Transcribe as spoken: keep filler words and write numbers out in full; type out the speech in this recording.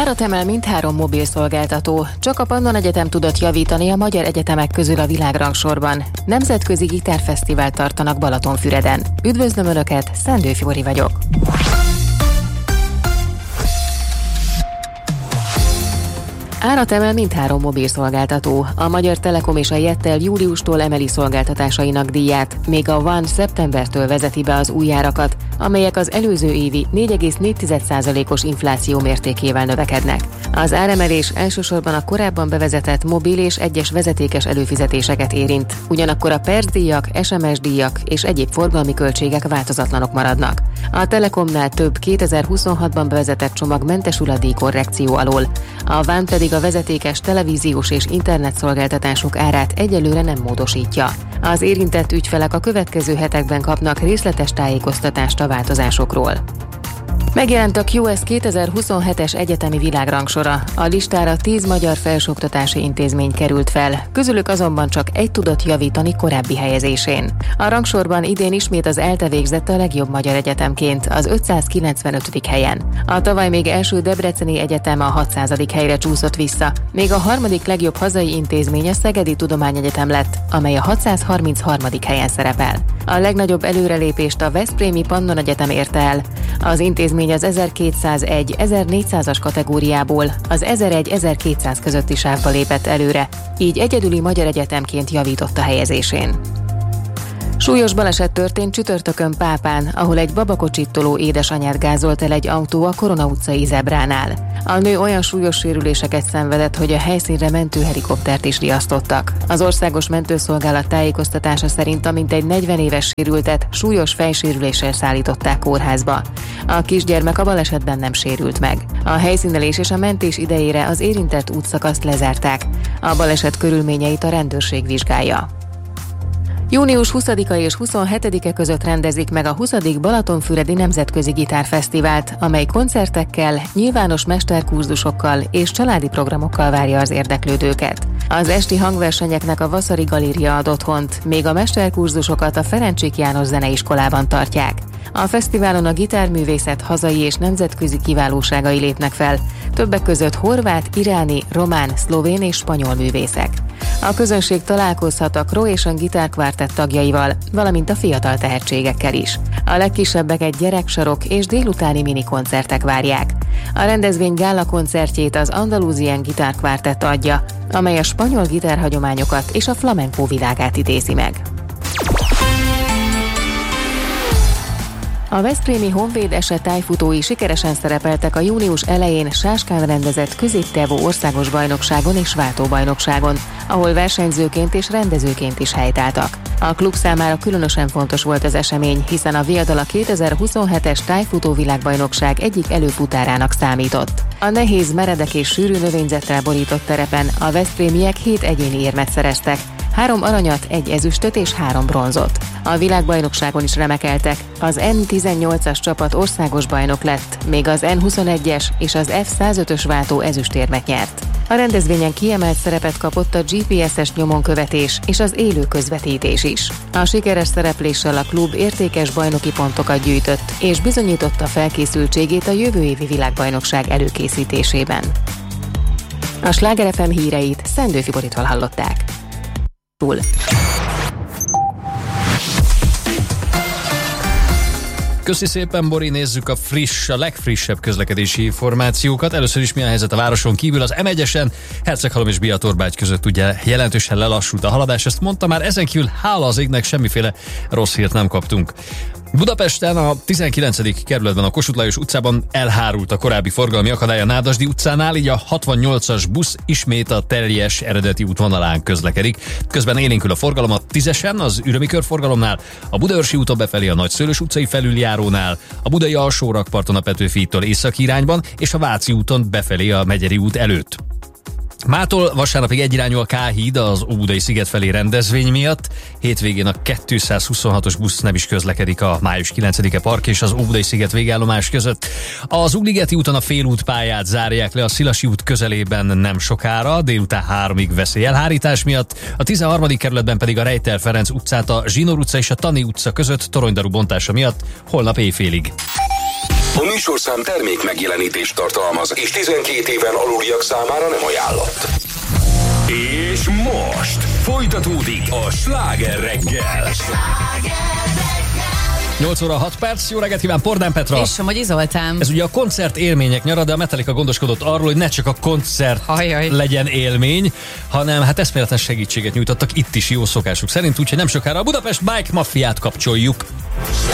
Árat emel mindhárom mobil szolgáltató. Csak a Pannon Egyetem tudott javítani a magyar egyetemek közül a világrangsorban. Nemzetközi gitárfesztivált tartanak Balatonfüreden. Üdvözlöm Önöket, Szendő Fibori vagyok. Árat emel mindhárom mobil szolgáltató. A Magyar Telekom és a Jettel júliustól emeli szolgáltatásainak díját, még a One szeptembertől vezeti be az új árakat, amelyek az előző évi négy egész négy százalékos infláció mértékével növekednek. Az áremelés elsősorban a korábban bevezetett mobil és egyes vezetékes előfizetéseket érint, ugyanakkor a percdíjak, es em es díjak és egyéb forgalmi költségek változatlanok maradnak. A Telekomnál több kétezer-huszonhatban bevezetett csomag mentesül a díjkorrekció alól, a One pedig a vezetékes televíziós és internetszolgáltatások árát egyelőre nem módosítja. Az érintett ügyfelek a következő hetekben kapnak részletes tájékoztatást a változásokról. Megjelent a Q S kétezer-huszonhetes egyetemi világrangsora. A listára tíz magyar felsőoktatási intézmény került fel, közülük azonban csak egy tudott javítani korábbi helyezésén. A rangsorban idén ismét az ELTE végzett a legjobb magyar egyetemként, az ötszázkilencvenötödik helyen. A tavaly még első Debreceni Egyetem a hatszázadik helyre csúszott vissza, még a harmadik legjobb hazai intézmény a Szegedi Tudományegyetem lett, amely a hatszázharmincharmadik helyen szerepel. A legnagyobb előrelépést a Veszprémi Pannon Egyetem érte el. Az intézmény az ezerkétszázegy-ezernégyszázas kategóriából az ezeregy-ezerkétszáz közötti sávba lépett előre, így egyedüli magyar egyetemként javított a helyezésén. Súlyos baleset történt csütörtökön Pápán, ahol egy babakocsit toló édesanyát gázolt el egy autó a Korona utcai zebránál. A nő olyan súlyos sérüléseket szenvedett, hogy a helyszínre mentőhelikoptert is riasztottak. Az Országos Mentőszolgálat tájékoztatása szerint a mintegy negyven éves sérültet súlyos fejsérüléssel szállították kórházba. A kisgyermek a balesetben nem sérült meg. A helyszínelés és a mentés idejére az érintett útszakaszt lezárták. A baleset körülményeit a rendőrség vizsgálja. június huszadika és huszonhetedike között rendezik meg a huszadik Balatonfüredi Nemzetközi Gitárfesztivált, amely koncertekkel, nyilvános mesterkurzusokkal és családi programokkal várja az érdeklődőket. Az esti hangversenyeknek a Vasari Galéria ad otthont, még a mesterkurzusokat a Ferencsik János Zeneiskolában tartják. A fesztiválon a gitárművészet hazai és nemzetközi kiválóságai lépnek fel, többek között horvát, iráni, román, szlovén és spanyol művészek. A közönség találkozhat a Croatian Guitar Quartet tagjaival, valamint a fiatal tehetségekkel is. A legkisebbeket gyereksarok és délutáni minikoncertek várják. A rendezvény gála koncertjét az Andalusian Guitar Quartet adja, amely a spanyol gitárhagyományokat és a flamenco világát idézi meg. A veszprémi Honvéd eset tájfutói sikeresen szerepeltek a június elején Sáskán rendezett középtávú országos bajnokságon és váltóbajnokságon, ahol versenyzőként és rendezőként is helytáltak. A klub számára különösen fontos volt az esemény, hiszen a Viadala kétezer-huszonhetes tájfutó világbajnokság egyik előfutárának számított. A nehéz, meredek és sűrű növényzettel borított terepen a veszprémiek hét egyéni érmet szereztek, három aranyat, egy ezüstöt és három bronzot. A világbajnokságon is remekeltek, az en tizennyolcas csapat országos bajnok lett, még az en huszonegyes és az ef százötös váltó ezüstérmet nyert. A rendezvényen kiemelt szerepet kapott a gé pé es-es nyomonkövetés és az élő közvetítés is. A sikeres szerepléssel a klub értékes bajnoki pontokat gyűjtött, és bizonyította felkészültségét a jövő évi világbajnokság előkészítésében. A Sláger ef em híreit Szendő Fiboritól hallották. Túl. Köszi szépen, Bori, nézzük a friss, a legfrissebb közlekedési információkat. Először is mi a helyzet a városon kívül? Az em egyesen Herceghalom és Biatorbágy között ugye jelentősen lelassult a haladás, ezt mondta már, ezen kívül hála az égnek semmiféle rossz hírt nem kaptunk. Budapesten a tizenkilencedik kerületben a Kossuth Lajos utcában elhárult a korábbi forgalmi akadály a Nádasdy utcánál, így a hatvannyolcas busz ismét a teljes eredeti útvonalán közlekedik. Közben élénkül a forgalom a tízesen, az Ürömi körforgalomnál, a Budaörsi úton befelé a Nagyszőlős utcai felüljárónál, a Budai Alsórakparton a Petőfi hídtól északi irányban, és a Váci úton befelé a Megyeri út előtt. Mától vasárnapig egyirányú a K-híd az Óbudai sziget felé rendezvény miatt. Hétvégén a kétszázhuszonhatos busz nem is közlekedik a május kilencedike park és az Óbudai sziget végállomás között. Az Ugligeti úton a félútpályát zárják le a Szilasi út közelében nem sokára, délután háromig veszélyelhárítás miatt. A tizenharmadik kerületben pedig a Rejter Ferenc utcát a Zsinór utca és a Tani utca között toronydaru bontása miatt holnap éjfélig. A műsorszám termék megjelenítést tartalmaz, és tizenkét éven aluliak számára nem ajánlott. És most folytatódik a Sláger reggel. nyolc óra hat perc, jó reggelt kíván, Pordán Petra. És Somogyi Zoltán. Ez ugye a koncert élmények nyara, de a Metallica gondoskodott arról, hogy ne csak a koncert Ajaj. legyen élmény, hanem hát eszméletlen segítséget nyújtottak itt is jó szokásuk szerint, úgyhogy nem sokára a Budapest Bike Mafiát kapcsoljuk.